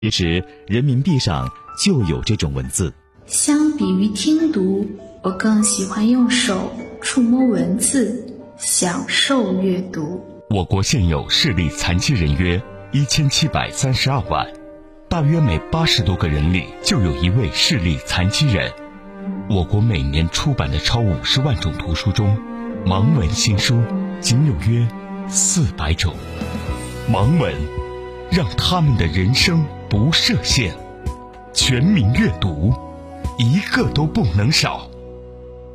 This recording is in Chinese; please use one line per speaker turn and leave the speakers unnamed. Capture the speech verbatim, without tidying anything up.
其实人民币上就有这种文字。
相比于听读，我更喜欢用手触摸文字，享受阅读。
我国现有视力残疾人约一千七百三十二万，大约每八十多个人里就有一位视力残疾人。我国每年出版的超五十万种图书中，盲文新书仅有约四百种。盲文让他们的人生不设限，全民阅读，一个都不能少。